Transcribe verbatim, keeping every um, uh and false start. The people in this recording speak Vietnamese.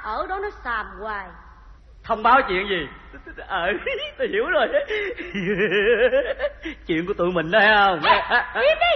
ở đó nó xàm hoài. Thông báo chuyện gì? Ờ, tôi hiểu rồi. Chuyện của tụi mình đó không? Ê, im đi.